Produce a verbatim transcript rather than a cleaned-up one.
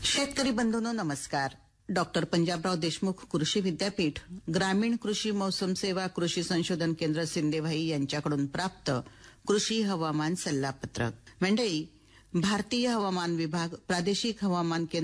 शेतकरी बंधूंनो नमस्कार. डॉक्टर पंजाबराव देशमुख कृषी विद्यापीठ ग्रामीण कृषी मौसम सेवा कृषी संशोधन केंद्र सिंदेवाही यांच्याकडून प्राप्त कृषी हवामान सल्लापत्रक. मंडळी, भारतीय हवामान विभाग प्रादेशिक हवामान केंद्र